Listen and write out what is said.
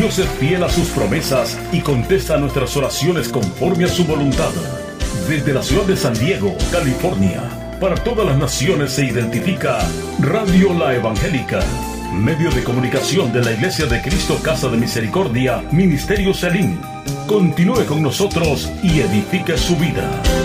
Dios es fiel a sus promesas y contesta nuestras oraciones conforme a su voluntad. Desde la ciudad de San Diego, California, para todas las naciones se identifica Radio La Evangélica, medio de comunicación de la Iglesia de Cristo Casa de Misericordia, Ministerio Selim. Continúe con nosotros y edifique su vida.